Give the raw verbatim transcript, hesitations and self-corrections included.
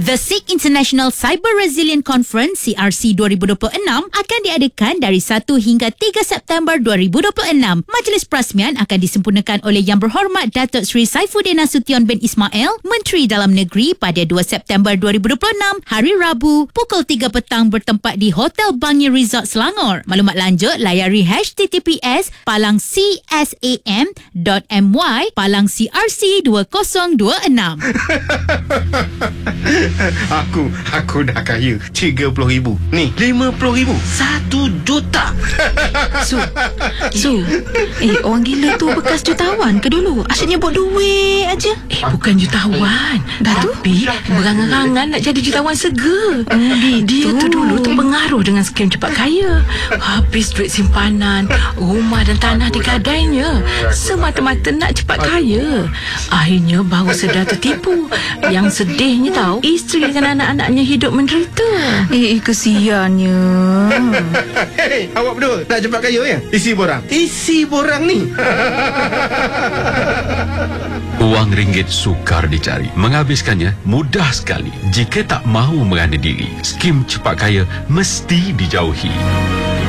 The S I C International Cyber Resilient Conference C R C dua ribu dua puluh enam akan diadakan dari satu hingga tiga September dua ribu dua puluh enam. Majlis perasmian akan disempurnakan oleh Yang Berhormat Datuk Seri Saifuddin Nasution bin Ismail, Menteri Dalam Negeri, pada dua September dua ribu dua puluh enam, hari Rabu, pukul tiga petang bertempat di Hotel Bangi Resort Selangor. Maklumat lanjut layari H T T P S palang c s a m dot m y palang C R C dua ribu dua puluh enam. Aku, aku dah kaya tiga puluh ribu. Ni, lima puluh ribu. Satu juta. Su, Su, eh orang gila tu bekas jutawan ke dulu? Asyiknya buat duit aja. Eh bukan jutawan, tapi berangan-angan nak jadi jutawan sega. Oh, gitu. Dia tu dulu terpengaruh dengan skem cepat kaya. Habis duit simpanan, rumah dan tanah di gadainya, semata-mata nak cepat kaya. Akhirnya baru sedar tertipu. Yang sedihnya tahu, isteri dengan anak-anaknya hidup menderita. Eh, kesiannya. Hei, awak berdua nak cepat kaya ya? Isi borang. Isi borang ni. Wang ringgit sukar dicari. Menghabiskannya mudah sekali. Jika tak mahu merana diri, skim cepat kaya mesti dijauhi.